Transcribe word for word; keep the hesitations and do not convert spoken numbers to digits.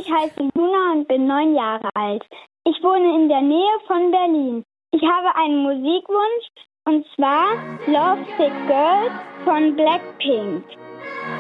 Ich heiße Luna und bin neun Jahre alt. Ich wohne in der Nähe von Berlin. Ich habe einen Musikwunsch, und zwar Love Sick Girl von Blackpink.